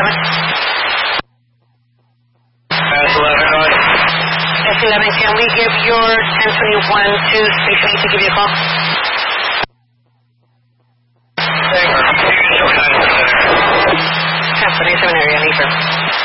going? S11 going. S11, can we give your 1021 to Station 8 to give you a call? Thank you. 1027 area, need her.